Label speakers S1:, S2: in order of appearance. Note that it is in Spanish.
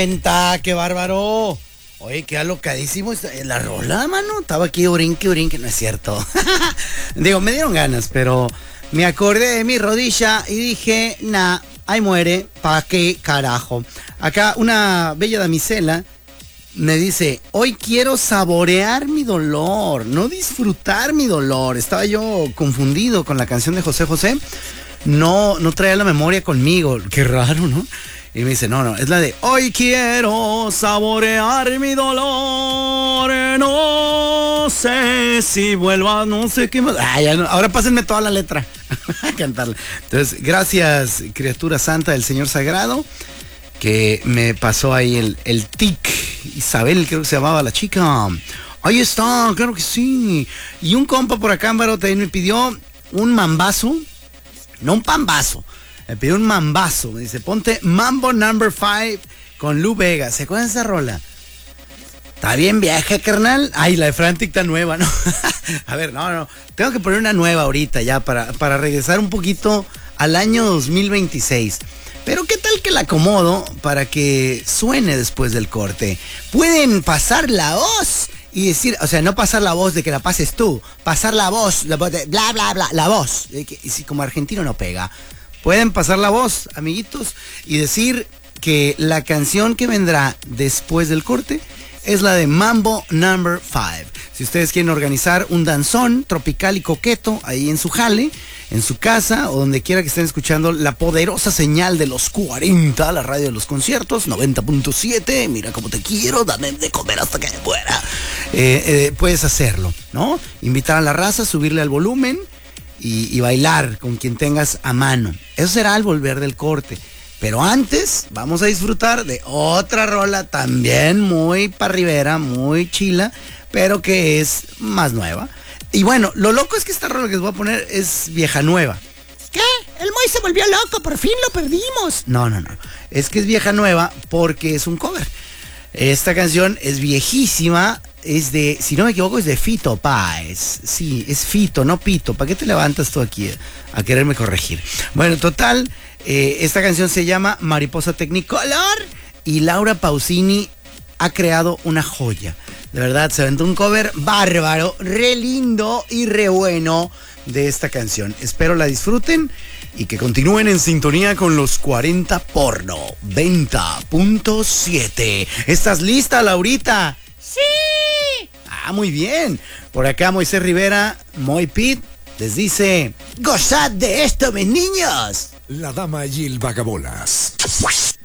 S1: ¡Qué bárbaro! Oye, qué alocadísimo la rola, mano. Estaba aquí que no es cierto. Digo, me dieron ganas, pero me acordé de mi rodilla y dije, ahí muere, ¿pa' qué carajo? Acá una bella damisela me dice, hoy quiero saborear mi dolor, no disfrutar mi dolor. Estaba yo confundido con la canción de José José. No traía la memoria conmigo. Qué raro, ¿no? Y me dice, no, es la de hoy quiero saborear mi dolor, no sé si vuelva, no sé qué más. Ya no, ahora pásenme toda la letra a cantarla. Entonces, gracias, criatura santa del Señor Sagrado, que me pasó ahí el tic. Isabel, creo que se llamaba la chica. Ahí está, claro que sí. Y un compa por acá, Ámbaro, también me pidió un mambazo, no un pambazo. Me pidió un mambazo. Me dice, ponte Mambo Number 5 con Lou Vega. ¿Se acuerdan de esa rola? Está bien vieja, carnal. Ay, la de Frantic está nueva, ¿no? A ver, no. Tengo que poner una nueva ahorita ya para regresar un poquito al año 2026. Pero ¿qué tal que la acomodo para que suene después del corte? Pueden pasar la voz y decir, o sea, no pasar la voz de que la pases tú. Pasar la voz de bla, bla, bla. La voz. Y si como argentino no pega. Pueden pasar la voz, amiguitos, y decir que la canción que vendrá después del corte es la de Mambo Number 5. Si ustedes quieren organizar un danzón tropical y coqueto ahí en su jale, en su casa o donde quiera que estén escuchando la poderosa señal de los 40, la radio de los conciertos, 90.7, mira cómo te quiero, dame de comer hasta que me muera. Puedes hacerlo, ¿no? Invitar a la raza, subirle al volumen y bailar con quien tengas a mano. Eso será al volver del corte. Pero antes vamos a disfrutar de otra rola también muy parribera, muy chila, pero que es más nueva. Y bueno, lo loco es que esta rola que les voy a poner es vieja nueva.
S2: ¿Qué? El Moy se volvió loco, por fin lo perdimos.
S1: No. Es que es vieja nueva porque es un cover. Esta canción es viejísima. Es de, si no me equivoco, es de Fito Páez. Sí, es Fito, no Pito. ¿Para qué te levantas tú aquí a quererme corregir? Bueno, total, esta canción se llama Mariposa Technicolor y Laura Pausini ha creado una joya. De verdad, se aventó un cover bárbaro, re lindo y re bueno de esta canción. Espero la disfruten y que continúen en sintonía con los 40 Porno 90.7. ¿Estás lista, Laurita?
S2: ¡Sí!
S1: Muy bien. Por acá Moisés Rivera, Moy Pit, les dice, gozad de esto, mis niños.
S3: La dama Gil Vagabolas.